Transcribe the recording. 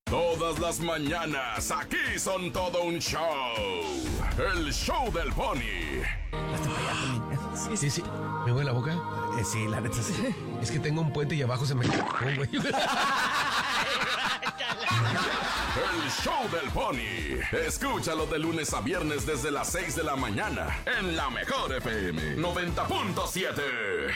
Todas las mañanas, aquí son todo un show. El show del Pony. Sí. ¿Me huele la boca? Sí, la neta sí. Es que tengo un puente y abajo se me... güey. El show del Pony. Escúchalo de lunes a viernes desde las 6 de la mañana en La Mejor FM 90.7.